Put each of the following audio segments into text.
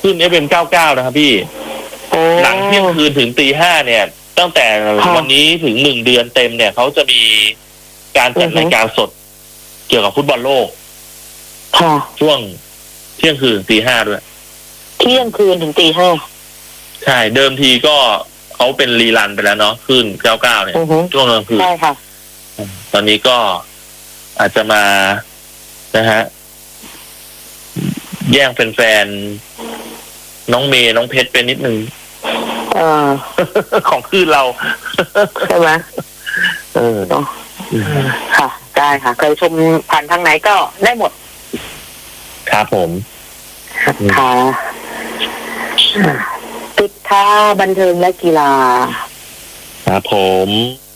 ขึ้น FM99 นะครับพี่หลังเที่ยงคืนถึงตี 5เนี่ยตั้งแต่วันนี้ถึง1 เดือนเต็มเนี่ยเขาจะมีการจัดรายการสดเกี่ยวกับฟุตบอลโลกช่วงเที่ยงคืนตี 5ด้วยเที่ยงคืนถึงตี 5ใช่เดิมทีก็เขาเป็นรีรันไปแล้วเนาะขึ้น99เนี่ยช่วงกลางคืนใช่ค่ะตอนนี้ก็อาจจะมานะฮะแย่งแฟนน้องเมย์น้องเพชรไปนิดนึงของคืนเราใช่ไหมค่ะได้ค่ะเคยชมผ่านทางไหนก็ได้หมดครับผมค่ะติดท่าบันเทิงและกีฬาครับผม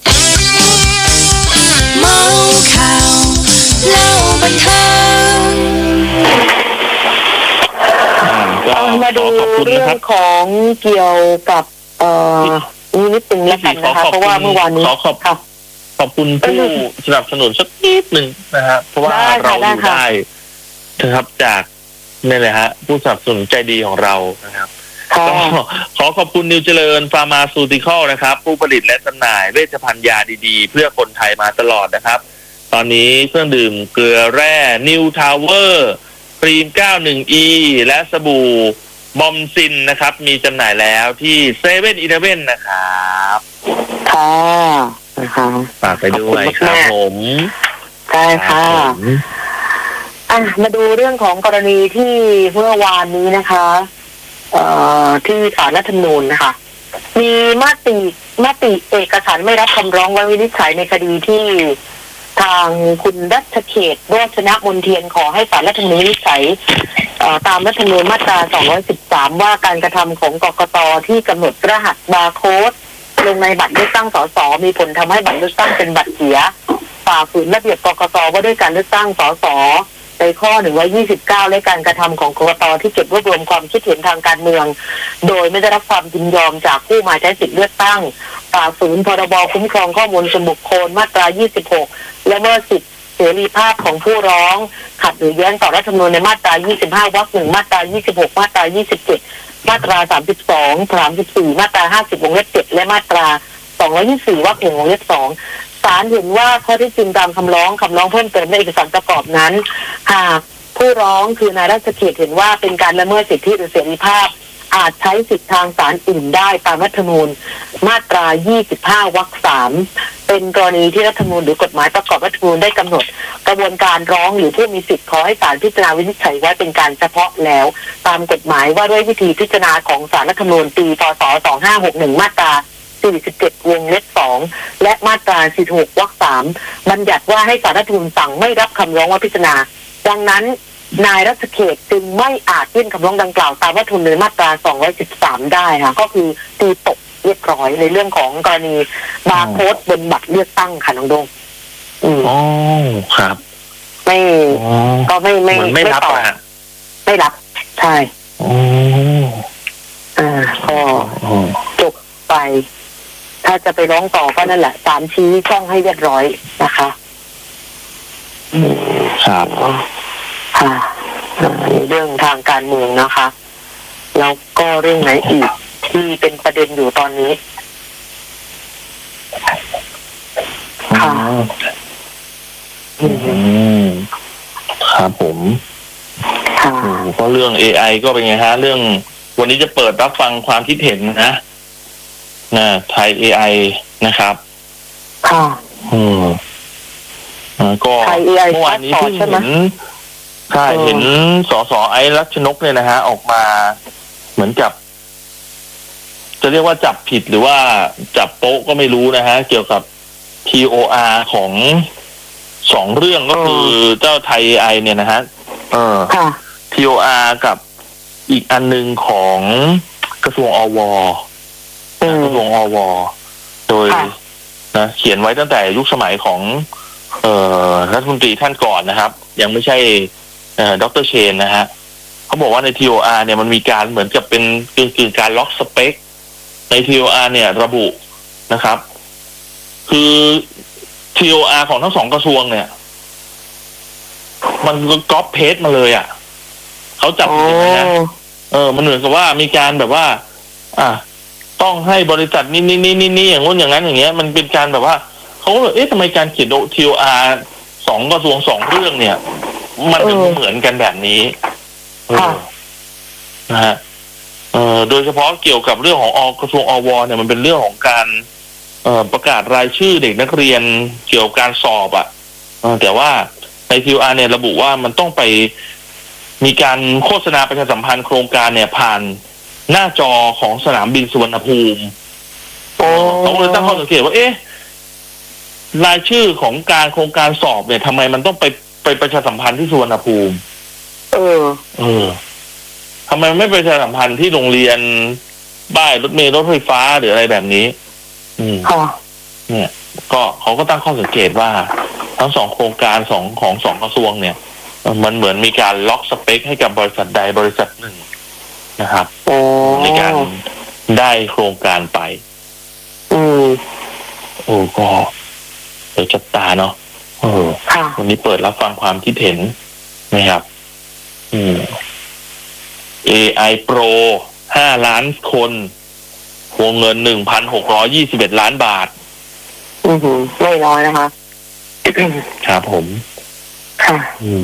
เมาข่าวเล่าบันเทิงมาดูเรื่องของเกี่ยวกับนี่นิดนึงแล้วกันนะคะเพราะว่าเมื่อวานนี้ขอบคุณผู้สนับสนุนสักนิดหนึ่งนะฮะเพราะว่าเราอยู่ได้นะครับจากนี่แหละฮะผู้สนับสนุนใจดีของเรานะครับก็ขอขอบคุณนิวเจริญฟาร์มาซูติคอลนะครับผู้ผลิตและจำหน่ายเวชภัณฑ์ยาดีๆเพื่อคนไทยมาตลอดนะครับตอนนี้เครื่องดื่มเกลือแร่นิวทาวเวอร์ครีม 91E และสบู่บอมซินนะครับมีจำหน่ายแล้วที่เซเว่นอีเลฟเว่นนะครับค่ะนะคะฝากไปด้วยครับผมใช่ค่ะมาดูเรื่องของกรณีที่เมื่อวานนี้นะคะที่ศาลรัฐธรรมนูญนะคะมีมติเอกฉันท์ไม่รับคำร้องไว้วินิจฉัยในคดีที่ทางคุณรัชเขตโรจนมนเทียนขอให้ศาลรัฐธรรมนูญวินิจฉัยตามรัฐธรรมนูญมาตรา213ว่าการกระทำของกกต.ที่กำหนดรหัสบาร์โค้ดลงในบัตรเลือกตั้งสสมีผลทำให้บัตรเลือกตั้งเป็นบัตรเสียฝ่าฝืนระเบียบกกต.ว่าด้วยการเลือกตั้งสสในข้อ129และการกระทำของกกต.ที่เก็บรวบรวมความคิดเห็นทางการเมืองโดยไม่ได้รับความยินยอมจากผู้มาใช้สิทธิเลือกตั้งฝ่าฝืนพรบคุ้มครองข้อมูลส่วนบุคคลมาตรา26และเมื่อสิทธิเสรีภาพของผู้ร้องขัดหรือแย้งต่อรัฐธรรมนูญในมาตรา25วรรค1มาตรา26มาตรา27มาตรา32 34มาตรา50วงเล็บ7และมาตรา224วรรค1วงเล็บ2ศาลเห็นว่าข้อที่จริงตามคำร้องเพิ่มเติมในเอกสารประกอบนั้นหากผู้ร้องคือนายราชเขตเห็นว่าเป็นการละเมิดสิทธิหรือเสรีภาพอาจใช้สิทธิทางศาลอื่นได้ตามรัฐธรรมนูญมาตรา25วรรค3เป็นกรณีที่รัฐธรรมนูญหรือกฎหมายประกอบรัฐธรรมนูญได้กำหนดกระบวนการร้องหรือผู้มีสิทธิ์ขอให้ศาลพิจารณาวินิจฉัยไว้เป็นการเฉพาะแล้วตามกฎหมายว่าด้วยวิธีพิจารณาของศาลรัฐธรรมนูญปีพ.ศ. 2561มาตรา47วงเล็บ2และมาตรา46วรรค3บัญญัติว่าให้ศาลรัฐธรรมนูญสั่งไม่รับคำร้องว่าพิจารณาดังนั้นนายรัชเขตจึงไม่อาจยื่นคำร้องดังกล่าวตามรัฐธรรมนูญมาตรา213ได้ค่ะก็คือตีตกเรียบร้อยในเรื่องของกรณีบาร์โค้ดบนบัตรเลือกตั้งค่ะน้องดงอ๋อครับก็ไม่รับไม่รับใช่ก็จบไปถ้าจะไปร้องต่อก็นั่นแหละศาลชี้ช่องให้เรียบร้อยนะคะครับค่ะเรื่องทางการเมืองนะคะแล้วก็เรื่องไหนอีกที่เป็นประเด็นอยู่ตอนนี้ค่ะครับผมก็เรื่อง AI ก็เป็นไงฮะเรื่องวันนี้จะเปิดรับฟังความคิดเห็นนะไทย AI นะครับค่ะก็เมื่อวานนี้เพิ่งเห็นใช่เห็นสสไอ้รัชนกเนี่ยนะฮะออกมาเหมือนกับจะเรียกว่าจับผิดหรือว่าจับโป๊ะก็ไม่รู้นะฮะเกี่ยวกับ TOR ของ2เรื่องก็คือเจ้าไทย AI เนี่ยนะฮะTOR กับอีกอันนึงของกระทรวงอว.โดยนะเขียนไว้ตั้งแต่ยุคสมัยของรัฐมนตรีท่านก่อนนะครับยังไม่ใช่ดร.เชนนะฮะเขาบอกว่าใน TOR เนี่ยมันมีการเหมือนกับเป็นการล็อกสเปคใน TOR เนี่ยระบุนะครับคือ TOR ของทั้ง2กระทรวงเนี่ยมันก๊อปเพจมาเลยอ่ะเขาจับผิดนะมันเหมือนกับว่ามีการแบบว่า ต้องให้บริษัทนี่อย่างงู้นอย่างนั้นอย่างเงี้ยมันเป็นการแบบว่าเขาเลยทำไมการเขียน TOR 2 กระทรวง 2 เรื่องเนี่ยมันเหมือนกันแบบนี้นะฮะโดยเฉพาะเกี่ยวกับเรื่องของกระทรวงอวเนี่ยมันเป็นเรื่องของการประกาศรายชื่อเด็กนักเรียนเกี่ยวกับการสอบแต่ว่าใน TOR เนี่ยระบุว่ามันต้องไปมีการโฆษณาประชาสัมพันธ์โครงการเนี่ยผ่านหน้าจอของสนามบินสุวรรณภูมิเขาเลยตั้งข้อสังเกตว่ารายชื่อของโครงการสอบเนี่ยทำไมมันต้องไปประชาสัมพันธ์ที่สุวรรณภูมิทำไมไม่ประชาสัมพันธ์ที่โรงเรียนบ้านรถเมล์รถไฟฟ้าหรืออะไรแบบนี้เนี่ยก็เขาก็ตั้งข้อสังเกตว่าทั้ง2 โครงการของ2 กระทรวงเนี่ยมันเหมือนมีการล็อกสเปคให้กับบริษัทใดบริษัทหนึ่งนะครับในการได้โครงการไปก็เดี๋ยวจับตาเนาะวันนี้เปิดรับฟังความคิดเห็นนะครับAI Pro 5 ล้านคนวงเงิน 1,621 ล้านบาทไม่น้อยนะคะครับผมค่ะ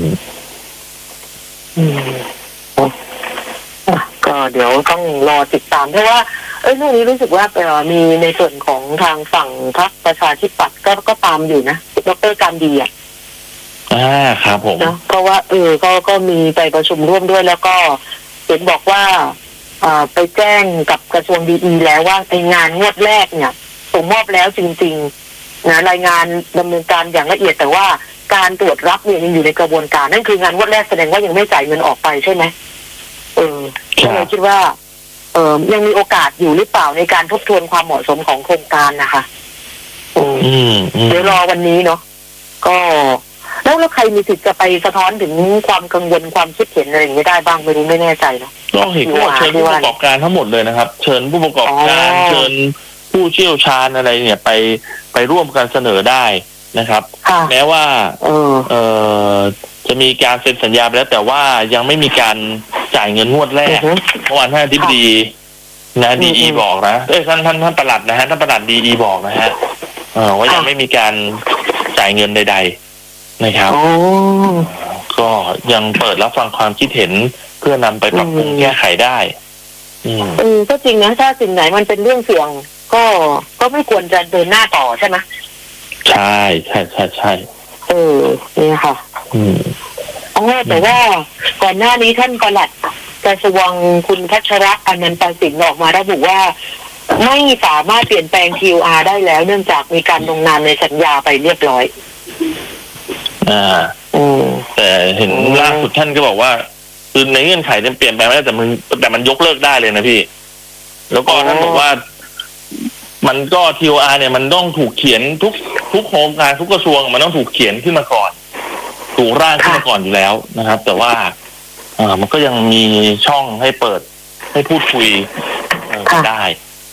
ก็เดี๋ยวต้องรอติดตามเพราะว่าเรื่องนี้รู้สึกว่ามีในส่วนของทางฝั่งพรรคประชาธิปัตย์ก็ตามอยู่นะดร.การดีครับผมนะเพราะว่าก็มีไปประชุมร่วมด้วยแล้วก็เห็นบอกว่าไปแจ้งกับกระทรวงดีแล้วว่าไองานงวดแรกเนี่ยส่งมอบแล้วจริงๆนะรายงานดำเนินการอย่างละเอียดแต่ว่าการตรวจรับเนี่ยยังอยู่ในกระบวนการนั่นคืองานงวดแรกแสดงว่ายังไม่จ่ายเงินออกไปใช่ไหมก็เลยคิดว่ายังมีโอกาสอยู่หรือเปล่าในการทบทวนความเหมาะสมของโครงการนะคะเดี๋ยวรอวันนี้เนาะก็แล้วใครมีสิทธิ์จะไปสะท้อนถึงความกังวลความคิดเห็นอะไรอย่างนี้ได้บ้างไม่แน่ใจเนาะก็เห็นว่าเชิญผู้ประกอบการทั้งหมดเลยนะครับเชิญผู้ประกอบการเชิญผู้เชี่ยวชาญอะไรเนี่ยไปร่วมกันเสนอได้นะครับแม้ว่าจะมีการเซ็นสัญญาไปแล้วแต่ว่ายังไม่มีการจ่ายเงินงวดแรกเมื่อวานท่านอธิบดีดีบอกนะท่านปลัดนะฮะท่านปลัดดีบอกนะฮะว่ายังไม่มีการจ่ายเงินใดๆนะครับก็ยังเปิดรับฟังความคิดเห็นเพื่อนำไปปรับปรุงแก้ไขได้ก็จริงนะถ้าสิ่งไหนมันเป็นเรื่องเสี่ยงก็ไม่ควรจะเดินหน้าต่อใช่ไหมใช่นี่ค่ะแต่ว่าก่อนหน้านี้ท่านปลัดกระทรวงคุณพัชระอนันตสิงห์ออกมาระบุว่าไม่สามารถเปลี่ยนแปลง TOR ได้แล้วเนื่องจากมีการลงนามในสัญญาไปเรียบร้อยแต่เห็นล่าสุดท่านก็บอกว่าคือในเงื่อนไขเนี่ยเปลี่ยนแปลงไม่ได้แต่มันยกเลิกได้เลยนะพี่แล้วก็ท่านบอกว่ามันก็ TOR เนี่ยมันต้องถูกเขียนทุกโครงการทุกกระทรวงมันต้องถูกเขียนขึ้นมาก่อนถูกร่างขึ้นมาก่อนอยู่แล้วนะครับแต่ว่ามันก็ยังมีช่องให้เปิดให้พูดคุยได้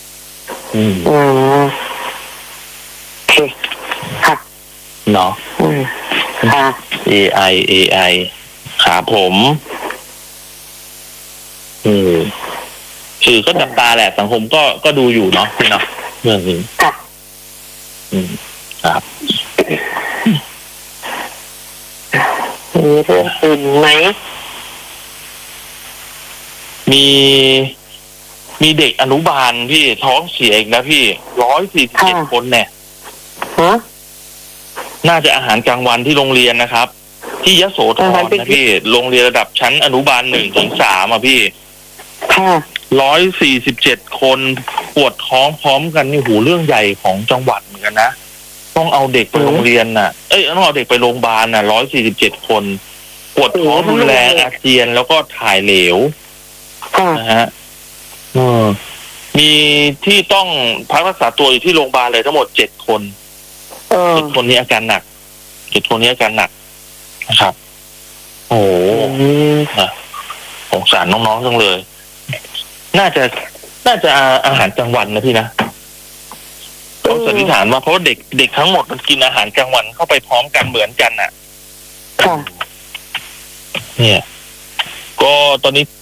ค่ะเนาะค่ะ AI ครับผมก็จับตาแหละสังคมก็ดูอยู่เนาะพี่เนาะเรื่องนี้ค่ะครับมีเรื่องอื่นไหมมีเด็กอนุบาลพี่ท้องเสียอีกนะพี่147 คนเนี่ยน่าจะอาหารกลางวันที่โรงเรียนนะครับที่ยโสธรนะพี่โรงเรียนระดับชั้นอนุบาล 1-3พี่147 คนปวดท้องพร้อมกันนี่หูเรื่องใหญ่ของจังหวัดเหมือนกันนะต้องเอาเด็กไปโรงเรียนน่ะต้องเอาเด็กไปโรงพยาบาลน่ะ147 คนปวดท้องรุนแรงอาเจียนแล้วก็ถ่ายเหลวนะฮะมีที่ต้องพักรักษาตัวอยู่ที่โรงพยาบาลเลยทั้งหมด7 คน7 คนนี้อาการหนัก7 คนนี้อาการหนักนะครับโอ้โหสงสารน้องๆจังเลยน่าจะอาหารกลางวันนะพี่นะเขาสันนิษฐานว่าเพราะว่าเด็กทั้งหมดมันกินอาหารกลางวันเข้าไปพร้อมกันเหมือนกันน่ะเนี่ยก็ตอนนี้